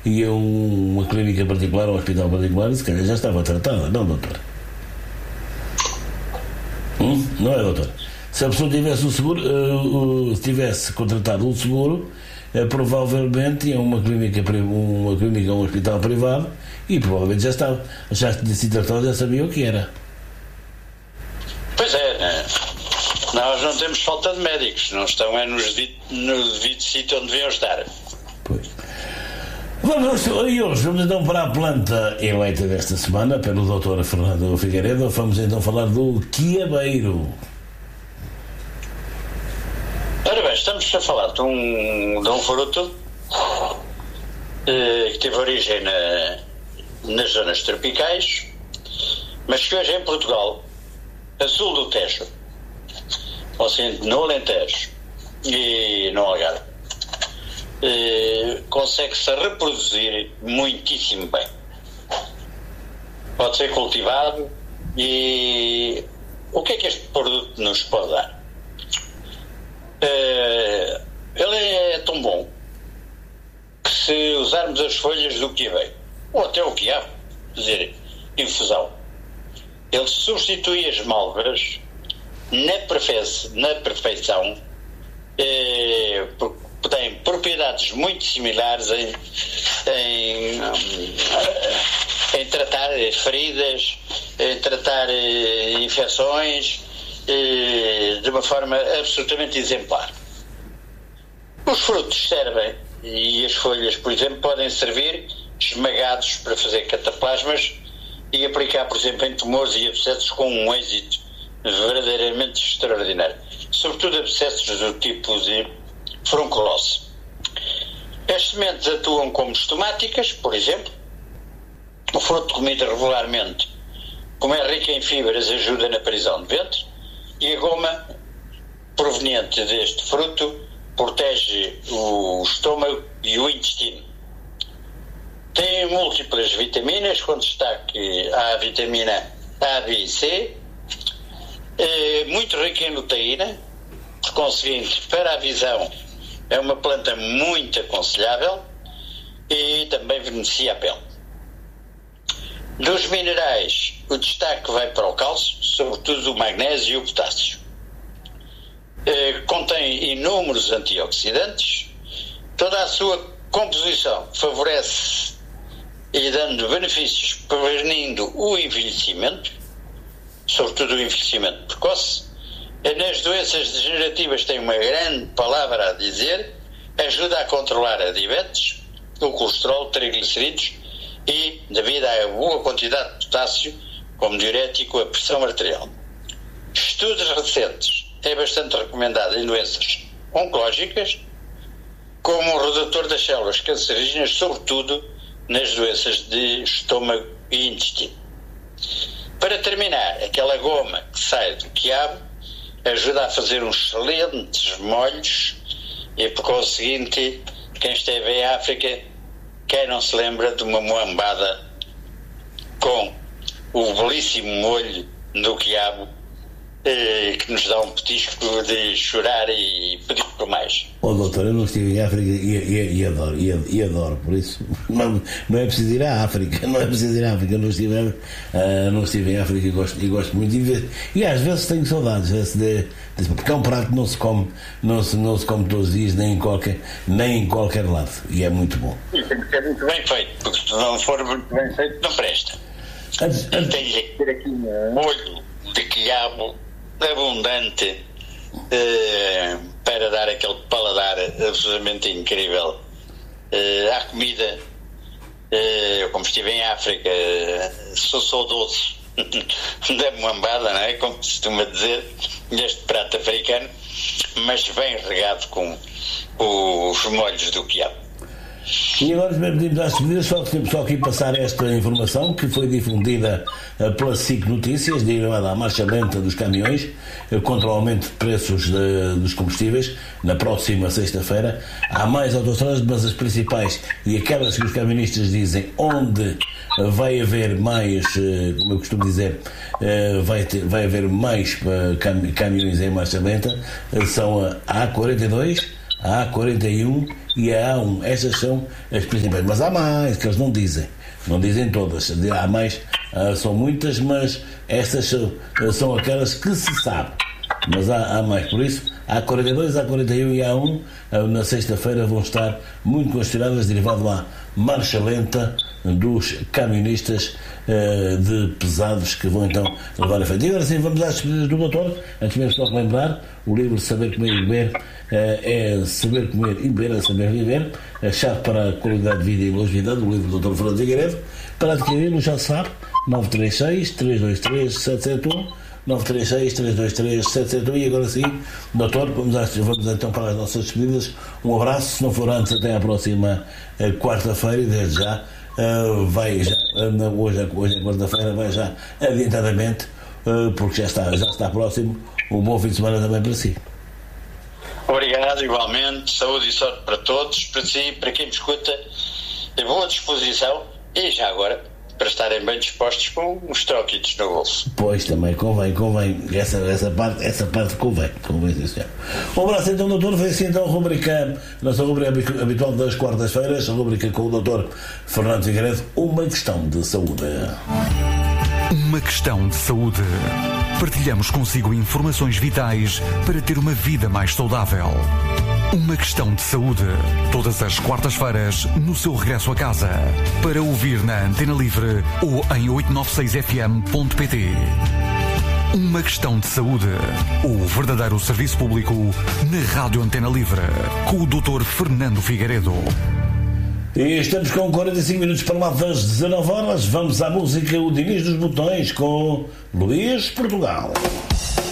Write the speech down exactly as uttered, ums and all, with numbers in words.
ia a um, uma clínica particular ou um hospital particular e se calhar já estava tratada, não, doutor? Hum? Não é, doutor? Se a pessoa tivesse o seguro, uh, uh, tivesse contratado um seguro, uh, provavelmente ia a uma clínica, uma clínica, um hospital privado e provavelmente já estava, já tinha sido tratado, já sabia o que era. Pois é, né? Nós não temos falta de médicos, não estão é nos devido, no devido sítio onde deviam estar. Pois. Vamos, e hoje vamos então para a planta eleita desta semana pelo doutor Fernando Figueiredo. Vamos então falar do quiabeiro. Ora bem, estamos a falar de um, de um fruto eh, que teve origem na, nas zonas tropicais, mas que hoje em Portugal, a sul do Tejo, ou seja, no Alentejo e no Algarve, eh, consegue-se reproduzir muitíssimo bem. Pode ser cultivado e o que é que este produto nos pode dar? Uh, ele é tão bom que se usarmos as folhas do quiabeiro ou até o quiabo, quer dizer, infusão, ele substitui as malvas na, perfe- na perfeição, uh, tem propriedades muito similares em, em, um, em tratar feridas, em tratar uh, infecções, de uma forma absolutamente exemplar. Os frutos servem, e as folhas, por exemplo, podem servir esmagados para fazer cataplasmas e aplicar, por exemplo, em tumores e abscessos com um êxito verdadeiramente extraordinário, sobretudo abscessos do tipo de furunculose. As sementes atuam como estomáticas, por exemplo. O fruto comido regularmente, como é rico em fibras, ajuda na prisão de ventre. E a goma proveniente deste fruto protege o estômago e o intestino. Tem múltiplas vitaminas, com destaque à vitamina A, B e C, é muito rica em luteína, por conseguinte, para a visão é uma planta muito aconselhável e também beneficia a pele. Dos minerais, o destaque vai para o cálcio, sobretudo o magnésio e o potássio. Eh, contém inúmeros antioxidantes. Toda a sua composição favorece e dando benefícios, prevenindo o envelhecimento, sobretudo o envelhecimento precoce. Nas doenças degenerativas tem uma grande palavra a dizer, ajuda a controlar a diabetes, o colesterol, triglicerídeos e, devido à boa quantidade de potássio, como diurético, a pressão arterial. Estudos recentes é bastante recomendado em doenças oncológicas, como o redutor das células cancerígenas, sobretudo nas doenças de estômago e intestino. Para terminar, aquela goma que sai do quiabo ajuda a fazer uns excelentes molhos e, por conseguinte, quem esteve em África, quem não se lembra de uma moambada com o belíssimo molho do quiabo eh, que nos dá um petisco de chorar e pedir por mais. Oh, doutor, eu não estive em África e, e, e adoro, e, e adoro, por isso não, não é preciso ir à África, não é preciso ir à África, não estive, uh, não estive em África e gosto, e gosto muito de ver, e às vezes tenho saudades de, de, porque é um prato que não se come, não se, não se come todos os dias, nem em qualquer, nem em qualquer lado, e é muito bom. E tem que ser muito bem feito, porque se não for muito bem feito, não presta. Antes, antes... Tem que ter aqui um molho de quiabo abundante, Uh, para dar aquele paladar absolutamente incrível uh, à comida. Uh, eu, como estive em África, uh, sou saudoso da moambada, não é? Como se costuma dizer, deste prato africano, mas bem regado com os molhos do quiabo. E agora pedimos às despedidas, só, só aqui passar esta informação que foi difundida pela S I C Notícias, derivada à marcha lenta dos caminhões contra o aumento de preços de, dos combustíveis na próxima sexta-feira. Há mais autostradas, mas as principais e aquelas que os camionistas dizem onde vai haver mais, como eu costumo dizer, vai, ter, vai haver mais caminhões em marcha lenta, são a A quarenta e dois, a A quarenta e um e a A um. Estas são as principais. Mas há mais, que eles não dizem. Não dizem todas. Há mais, são muitas, mas estas são, são aquelas que se sabe. Mas há, há mais. Por isso, há quarenta e dois, há quarenta e um e há um. Na sexta-feira vão estar muito questionadas, derivado à marcha lenta dos camionistas uh, de pesados que vão então levar a frente. E agora sim, vamos às despedidas do doutor. Antes mesmo só relembrar, o livro Saber Comer e Beber uh, é Saber Comer e Beber, é Saber Viver, a chave para a qualidade de vida e longevidade, o livro do doutor Fernando Figueiredo. Para adquirir-lo, já sabe, nove três seis, três dois três, sete sete um, nove três seis, três dois três, sete sete um. E agora sim, doutor, vamos, às, vamos então para as nossas despedidas. Um abraço, se não for antes, até à próxima uh, quarta-feira, e desde já Uh, vai já, uh, hoje, hoje é quarta-feira, vai já adiantadamente, uh, porque já está, já está próximo. Um bom fim de semana também para si. Obrigado, igualmente. Saúde e sorte para todos, para si, para quem me escuta, de boa disposição e já agora para estarem bem dispostos com os troquitos no bolso. Pois, também convém, convém. Essa, essa, parte, essa parte convém. convém sim, senhor. Um abraço então, doutor. Foi assim então a rubrica, a nossa rubrica habitual das quartas-feiras, a rubrica com o doutor Fernando Figueiredo, uma questão de saúde. Uma questão de saúde. Partilhamos consigo informações vitais para ter uma vida mais saudável. Uma questão de saúde. Todas as quartas-feiras, no seu regresso a casa. Para ouvir na Antena Livre ou em oito nove seis f m ponto p t. Uma questão de saúde. O verdadeiro serviço público na Rádio Antena Livre. Com o doutor Fernando Figueiredo. E estamos com quarenta e cinco minutos para lá das dezanove horas. Vamos à música O Diniz dos Botões com Luís Portugal.